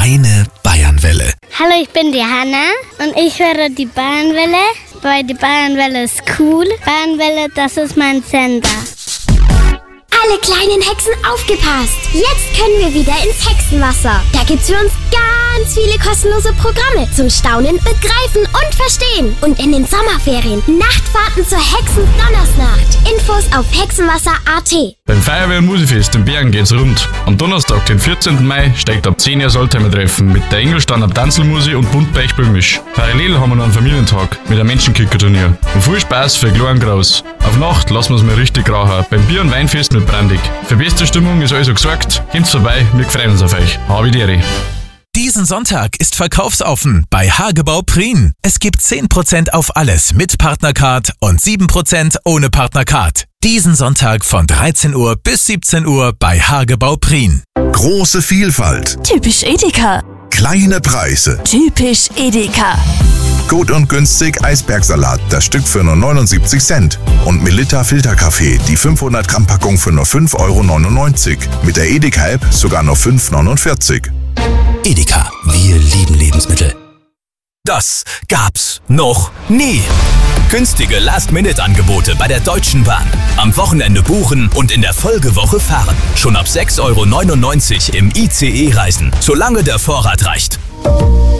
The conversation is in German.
Meine Bayernwelle. Hallo, ich bin die Hanna und ich höre die Bayernwelle, weil die Bayernwelle ist cool. Bayernwelle, das ist mein Sender. Alle kleinen Hexen aufgepasst! Jetzt können wir wieder ins Hexenwasser. Da gibt's für uns ganz viele kostenlose Programme zum Staunen, Begreifen und Verstehen. Und in den Sommerferien Nachtfahrten zur Hexendonnersnacht. Infos auf hexenwasser.at. Beim Feuerwehr- und Musikfest in Bergen geht's rund. Am Donnerstag, den 14. Mai, steigt ab 10 Uhr das Oldtimer-Treffen mit der Engelsteiner Tanzelmusik und Buntbeichbüllmisch. Parallel haben wir noch einen Familientag mit einem Menschenkicker-Turnier. Und viel Spaß für Klein und Groß. Auf Nacht lassen wir's mal richtig rauchen. Beim Bier- und Weinfest mit Brandig. Für beste Stimmung ist also gesorgt. Kommt's vorbei, wir freuen uns auf euch. Habe die Ehre. Diesen Sonntag ist verkaufsoffen bei Hagebau Prien. Es gibt 10% auf alles mit Partnercard und 7% ohne Partnercard. Diesen Sonntag von 13 Uhr bis 17 Uhr bei Hagebau Prien. Große Vielfalt. Typisch Edeka. Kleine Preise. Typisch Edeka. Gut und günstig Eisbergsalat, das Stück für nur 79 Cent. Und Melitta Filterkaffee, die 500 Gramm Packung für nur 5,99 €. Mit der Edeka-App sogar nur 5,49 €. Edeka, wir lieben Lebensmittel. Das gab's noch nie. Günstige Last-Minute-Angebote bei der Deutschen Bahn. Am Wochenende buchen und in der Folgewoche fahren. Schon ab 6,99 € im ICE reisen, solange der Vorrat reicht.